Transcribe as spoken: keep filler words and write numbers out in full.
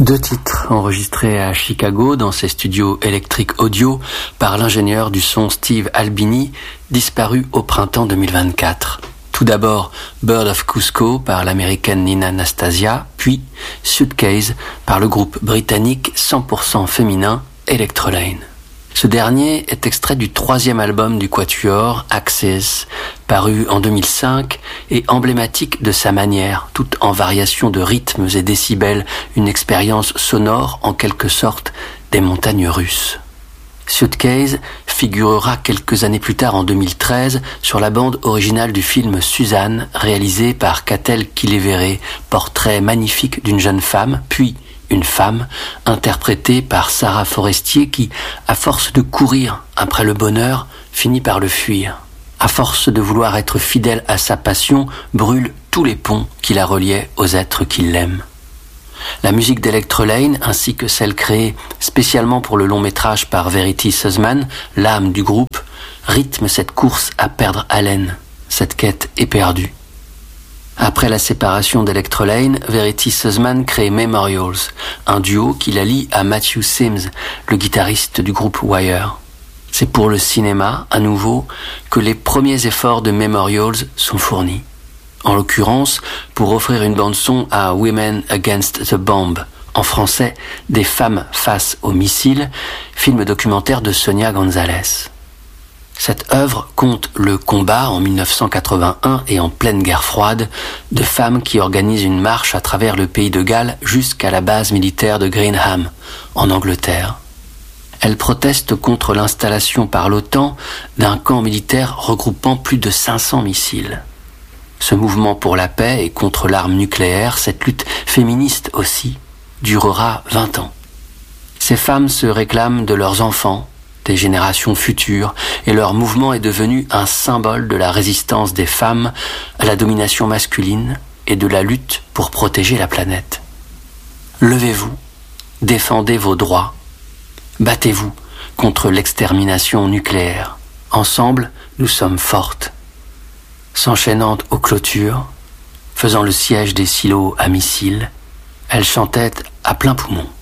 Deux titres enregistrés à Chicago dans ses studios Electric Audio par l'ingénieur du son Steve Albini, disparu au printemps deux mille vingt-quatre. Tout d'abord Bird of Cusco par l'américaine Nina Anastasia, puis Suitcase par le groupe britannique cent pour cent féminin Electrolane. Ce dernier est extrait du troisième album du quatuor, Axis, paru en deux mille cinq et emblématique de sa manière, tout en variation de rythmes et décibels, une expérience sonore en quelque sorte des montagnes russes. Suitcase figurera quelques années plus tard en deux mille treize sur la bande originale du film Suzanne, réalisé par Catel Kilevere, portrait magnifique d'une jeune femme, puis une femme, interprétée par Sarah Forestier qui, à force de courir après le bonheur, finit par le fuir. À force de vouloir être fidèle à sa passion, brûle tous les ponts qui la reliaient aux êtres qui l'aiment. La musique d'Electrolane, ainsi que celle créée spécialement pour le long métrage par Verity Sussman, l'âme du groupe, rythme cette course à perdre haleine, cette quête éperdue. Après la séparation d'Electrolane, Verity Sussman crée Memorials, un duo qui la lie à Matthew Sims, le guitariste du groupe Wire. C'est pour le cinéma, à nouveau, que les premiers efforts de Memorials sont fournis. En l'occurrence, pour offrir une bande-son à Women Against the Bomb, en français, Des femmes face aux missiles, film documentaire de Sonia Gonzalez. Cette œuvre compte le combat en mille neuf cent quatre-vingt-un et en pleine guerre froide de femmes qui organisent une marche à travers le pays de Galles jusqu'à la base militaire de Greenham, en Angleterre. Elles protestent contre l'installation par l'OTAN d'un camp militaire regroupant plus de cinq cents missiles. Ce mouvement pour la paix et contre l'arme nucléaire, cette lutte féministe aussi, durera vingt ans. Ces femmes se réclament de leurs enfants, des générations futures, et leur mouvement est devenu un symbole de la résistance des femmes à la domination masculine et de la lutte pour protéger la planète. Levez-vous, défendez vos droits, battez-vous contre l'extermination nucléaire. Ensemble, nous sommes fortes. S'enchaînant aux clôtures, faisant le siège des silos à missiles, elles chantaient à plein poumon.